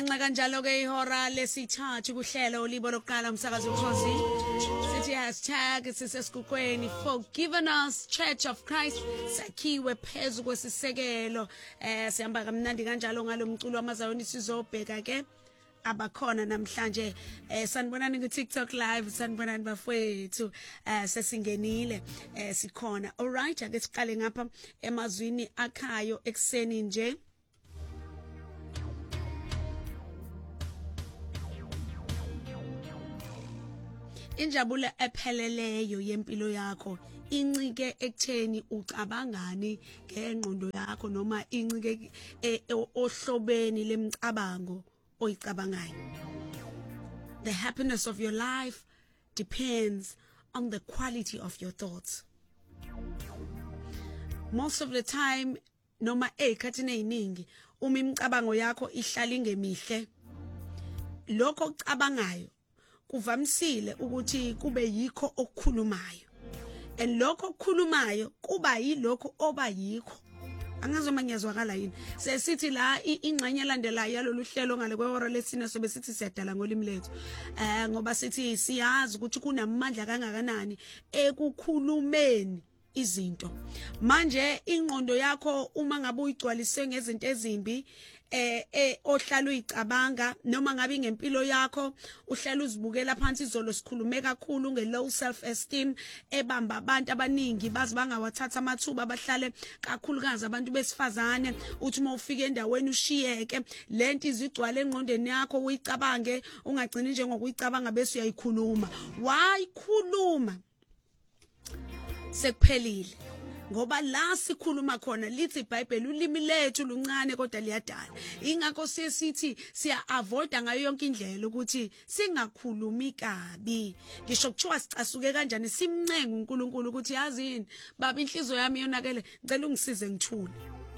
Sigamanxa kanjalo ke ihora lesithathu kuhlelo ulibo lokuqala umsakazo uMkhosi. Sithi #sisesiguqweni forgiven us Church of Christ sakhiwe phezulu kwesisekelo. Sihamba kamnandi kanjalo ngalomculo wamazayoni sizobheka ke abakhona namhlanje sanibonani ku TikTok live sanibonani bafowethu sesingenile sikhona. All right, ake siqale ngapha emazwini akhayo ekseni nje. Injabulo epheleleyo yempilo yakho incike ekutheni ucabangani ngengqondo yakho noma incike ohlobeni lemicabango oyicabangayo. The happiness of your life depends on the quality of your thoughts. Most of the time noma ekhathini eziningi uma imicabango yakho ihlala ingemihle lokho ocabangayo kuvamsile ukuthi kube yikho okukhulumayo, and lokho okukhulumayo kuba yilokho oba yikho. Angazoma ngiyazwakala yini sesithi la ingxenye elandelayo yalolu hlelo ngale kwehora lesine sobe sithi siyadala ngolimi lethu ngoba sithi siyazi ukuthi kunamandla kangakanani ekukhulumeni izinto. Manje ingqondo yakho uma ngabe uyigcwalise ngezinto ezimbi ohlala uyicabanga noma ngabe ngempilo yakho uhlala uzibukela phansi izolo sikhulume kakhulu nge-low self esteem ebamba abantu abaningi bazi bangawathatha amathuba abahlale kakhulukazi abantu besifazane uthi uma ufika endaweni ushiyeke lento izigcwala engqondweni yakho uyicabange ungagcini nje ngokuyicabanga bese uyayikhuluma. Wayikhuluma sekuphelile ngoba la sikhuluma khona lithi iBhayibheli ulimi lethu luncane kodwa liyadala. Ingakho sithi siya avoid ngayo yonke indlela ukuthi singakhulumi kabi. Ngisho kuthiwa sicasuke kanjani simncenga uNkulunkulu ukuthi yazini baba inhliziyo yami yonakele ngicela ungisize ngithule.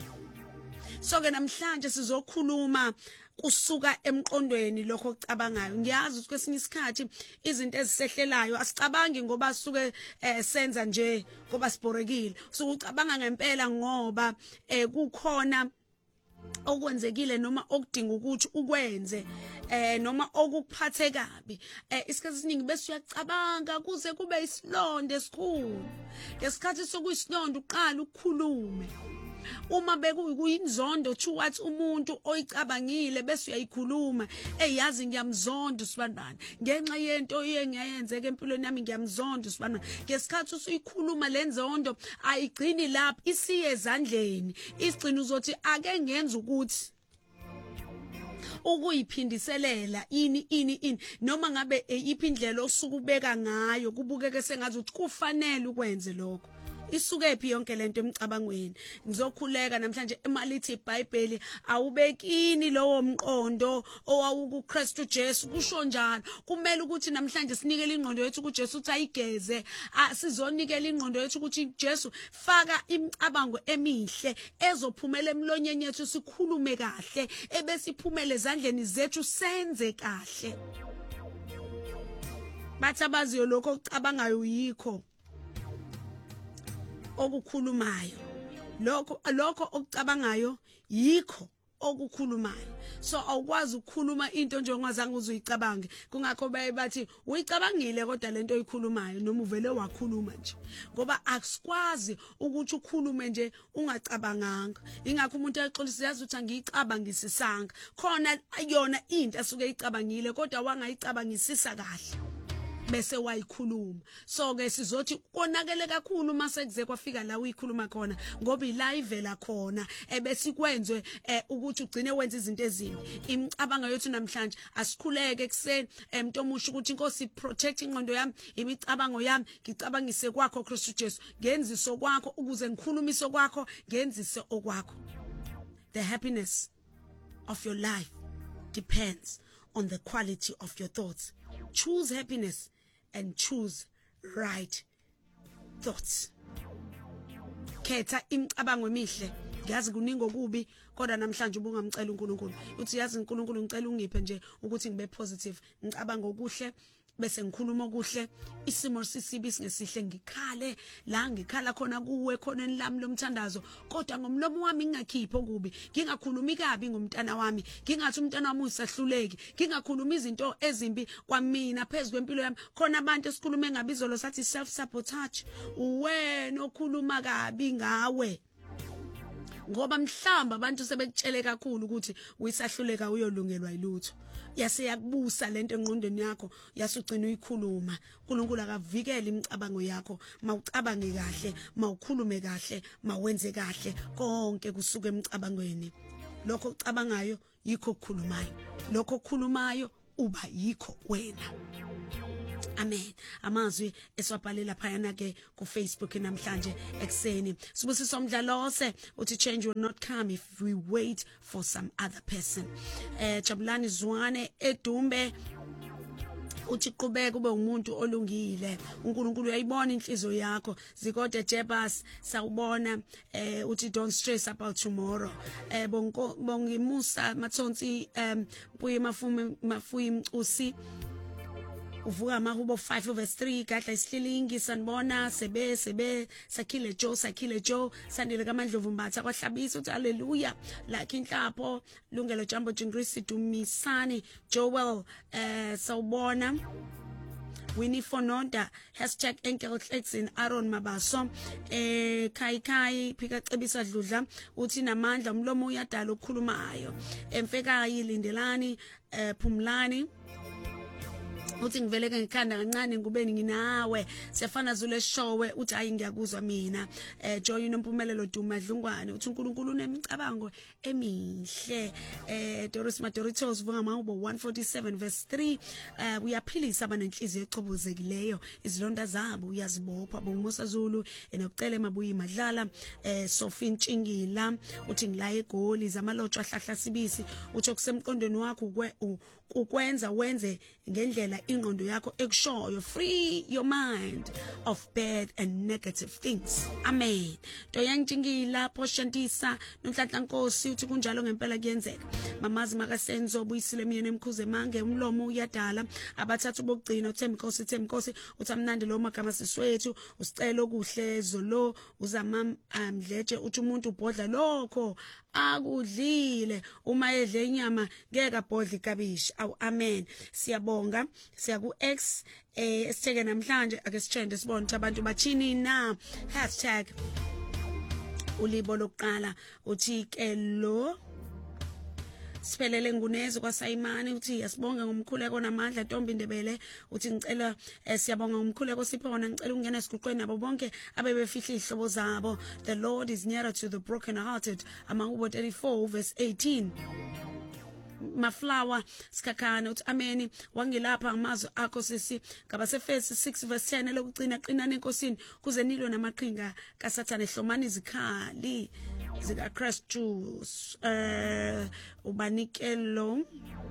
So ke namhlanje sizokhuluma kusuka emqondweni lokho ocabangayo. Ngiyazi ukuthi kwesinye isikhathi izinto ezisehlelayo asicabangi ngoba suke senza nje ngoba siborekile. So ucabanga ngempela ngoba kukhona okwenzekile noma okudinga ukuthi ukwenze noma okuphathe kabi. Isikhathi esiningi bese uyacabanga kuze kube isilonde esikhulu. Ngesikhathi sokuyisilonde uqala ukukhulume. Uma bekuyinzondo towards umuntu oyicabangile bese uyayikhuluma eyazi ngiyamzonda usibanibani ngenxa yento engiyenzeka empilweni yami ngiyamzonda usibanibani. Ngesikhathi usuyikhuluma lenzondo ayigcini lapha isiye ezandleni isigcina uzothi ake ngenza ukuthi ukuyiphindiselela ini noma ngabe iphindlela osukubeka ngayo kubukeke sengazi ukuthi kufanele ukwenze lokho. Isuke phi yonke lento emcabangweni. Ngizokhuleka namhlanje emalithi iBhayibheli awubekini lowo mqondo owawukuKristu Jesu kusho njalo. Kumele ukuthi namhlanje sinikele ingqondo yethu kuJesu uthi ayigeze. Sizonikela ingqondo yethu ukuthi Jesu faka imicabango emihle ezophumela emlonyeni yethu sikhulume kahle ebesiphumele ezandleni zethu senze kahle. Bathabaziyo lokho ocabangayo yikho okukhulumayo. Lokho okucabangayo yikho okukhulumayo. So awukwazi ukukhuluma into nje ongazange uzuyicabange. Kungakho bathi uyicabangile kodwa lento oyikhulumayo noma uvele wakhuluma nje. Ngoba asikwazi ukuthi ukhulume nje ungacabanganga. Ingakho umuntu exolisa yazi ukuthi angiyicabangisisanga. Khona yona into asuke eyicabangile kodwa wangayicabangisisa kahle. Bese wayikhuluma. So ke sizothi konakele kakhulu mase kuze kwafika la uyikhuluma khona ngoba ila ivela khona ebese kwenze ukuthi ugcine wenza izinto ezimbi. Imicabanga yethu namhlanje asikhuleke ekseni mntomusha ukuthi inkosi protect ingqondo yami imicabango yami ngicabangise kwakho Kristu Jesu ngenzise okwakho ukuze ngikhulumise kwakho ngenzise okwakho. The happiness of your life depends on the quality of your thoughts. Choose happiness and choose right thoughts. Khetha imicabango emihle. Ngiyazi kuningi okubi kodwa namhlanje ubungamcela uNkulunkulu. Uthi yazi uNkulunkulu ngicela ungiphe nje ukuthi ngibe positive. Ngicabanga okuhle bese ngikhuluma okuhle isimo sisibi singesihle ngikhale la ngikhala khona kuwe khona lami lomthandazo kodwa ngomlomo wami ngingakhiphi okubi ngingakhulumi kabi ngomntana wami ngingathi umntana wami usahluleki ngingakhuluma izinto ezimbi kwamina phezulu kwempilo yami khona abantu esikhulume ngabizolo sathi self sabotage uwena okhuluma kabi ngawe ngoba mhlamba abantu sebekutshele kakhulu ukuthi uyisahluleka uyolungelwa ilutho yase yakubusa lento engqondweni yakho yasugcina uyikhuluma uNkulunkulu akavikele imicabango yakho mawucabange kahle mawukhulume kahle mawenze kahle konke kusuka emicabangweni lokho ucabangayo yikho okukhulumayo lokho okukhulumayo uba yikho wena. Amen. Amazwi eswabhalela phayana ke ku Facebook namhlanje ekseni. Sibusiso Mdlalose uthi change will not come if we wait for some other person. Jabulani Zwane eDumbe uthi qhubeka ube umuntu olungile uNkulunkulu uyayibona inhliziyo yakho Zikode Jebas sawubona uthi don't stress about tomorrow bongimusa Mathonsi buye mafuyi Mcusi uvuka mahubo 5:3 gadla isihlilingi sanibona sebe sakhile Joe sandile kaMandlovu Mbatha kwahlabisa uthi haleluya like inhlapho lungelo Jambo Jingris Dumisani Joel sawubona Winnie Fononda #enkelxin Aaron Mabaso Kai phika cebisa dludla uthi namandla umlomo uyadala ukukhulumayo emfekayi lindelani Phumlani uthi ngiveleke ngikhanda kancane ngubeni nginawe siyafana zule showe uthi hayi ngiyakuzwa mina Joy unompumelelo Duma Dlungwane uthi uNkulunkulu unemicabango emihle Doris Madoritos vunga mahubo 147:3 uyaphilisa abanenhliziyo ecobozekileyo izilonda zabo uyazibopha bongumosa Zulu enokucela emabuyi madlala Sophie Ntshingila uthi ngilaye egoli zamalotshwa ahlahla sibisi uthi okusemqondweni wakho ukwenza wenze ngendlela ingqondo yakho ekushoyo free your mind of bad and negative things. Amen. Toyangijingila Poshantisa Nonhlanhla Nkosi uthi kunjalo ngempela kuyenzeka. Mamazi makasenzo buyisile mina emkhuze mange umlomo uyadala abathathu bokugcina uThembinkosi uthi amnandi lo magama siswethu usicelo kuhle zolo uzamam Mdletshe uthi umuntu ubhodla lokho akudlile uma edle inyama ngeke abhodla ikabishi. Awu amen. Siyabonga siya ku X esitheke namhlanje ake sithende sibone ukuthi abantu bathini na #ulibo lokuqala uthi ke lo Siphelele Ngunezi kwaSayimani uthi yasibonga ngomkhuleko namandla Ntombi Ndebele uthi ngicela siyabonga ngomkhuleko siphona ngicela ungena esiguqweni nabo bonke abebefihla ihlobo zabo. The Lord is nearer to the broken hearted. Amahubo 34:18. Maflower Skakana uthi ameni wangilapha amazwi akho sisi ngaba seFesi 6:10 lokugcina qinana enkosini kuze nilwe namaqhinga kaSathane hlomani izikhali zika Christ Jews ubanikelo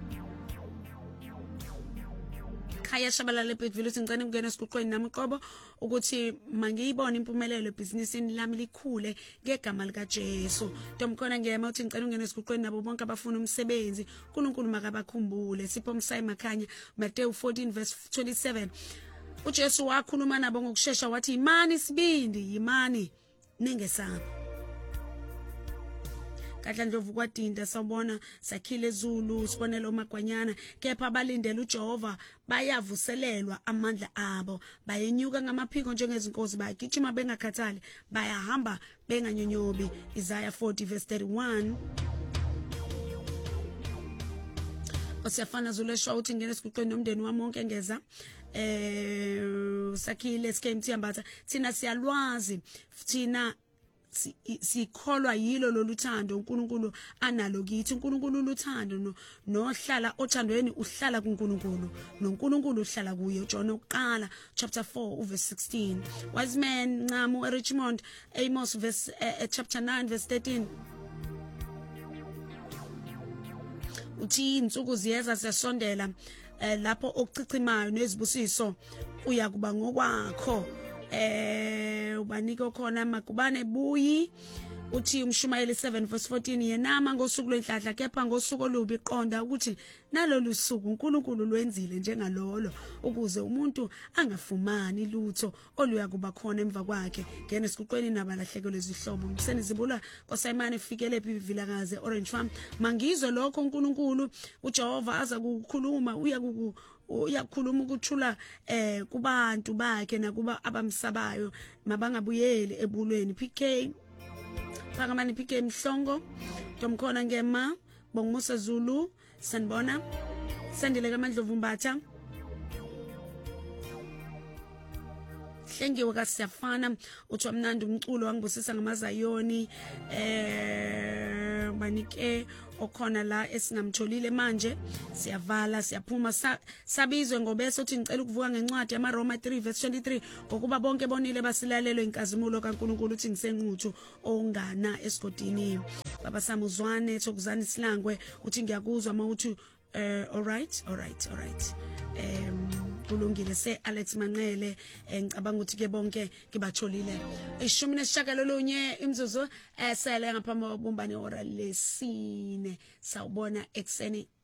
Khaya Shabalala Bethville uthi ngicela ungena esiguqweni nami qobo ukuthi mangiyibone impumelelo ebhizinisini lami likhule ngegama lika Jesu. Ntomkhona ngiyema uthi ngicela ungena esiguqweni nabo bonke abafuna umsebenzi uNkulunkulu makabakhumbule. Sipho Msayi Makhanya Matthew 14:27 uJesu wakhuluma nabo ngokusheshsha wathi imani sibindi imani ningesaba. Kadla Ndlovu kwaDinda sawubona sakhile Zulu sibonela uMagwanyana kepha abalindele uJehova bayavuselelwa amandla abo bayenyuka ngamaphiko njengezinkosi bayagijima bengakhathali bayahamba benganyonyobi. Isaiah 40:31 Osiyafana Zulu esho uthi ngene esiguqweni nomndeni wami wonke ngeza sakhile SKMT Ambatha thina siyalwazi thina sikholwa yilo loluthando uNkulunkulu analo kithi. uNkulunkulu uluthando nohlala othandweni uhlala kuNkulunkulu noNkulunkulu uhlala kuye. John oqala chapter 4:16. Wise man Ncamu Richmond Amos chapter 9:13 uthi insuku ziyeza siyasondela lapho okuchichimayo nezibusiso uyakuba ngokwakho ubanike khona Magubane Buyi uthi umshumayeli 7:14 yenama ngosuku lwenhlanhla kepha ngosuku olubi qonda ukuthi nalolu suku uNkulunkulu lwenzile njengalolo ukuze umuntu angafumani lutho oluya kuba khona emva kwakhe ngene sikuqweni nabalahlekelwe izihlobo ngisenizibula koSayimane fikele ePivilakazi Orange Farm mangizwe lokho uNkulunkulu uJehova aza kukhuluma uyakhuluma ukuthula kubantu bakhe nakuba abamsabayo mabangabuyeli ebulweni PK Phakamani PK Mhlongo Domkhona Ngema Bongmusa Zulu sanibona sandile kaMandlovu Mbatha Hlengiwe kaSiyafana uthi wamnandi umculo wangibusisa ngamazayoni banike okhona la esingamtholile manje siyavala siyaphuma sabizwe ngobese uthi ngicela ukuvuka ngencwadi yamaRoma 3:23 ngokuba bonke bonile basilalelwe inkazimulo kaNkulunkulu uthi ngisenquthu ongana esigodini baba samuzwane thokuzani silangwe uthi ngiyakuzwa mawuthi all right kulungile se Alex Manqele ngicabanga ukuthi ke bonke kibatholile 19 imzuzu esele ngaphambi kokubumbana ihora lesine sawubona ekseni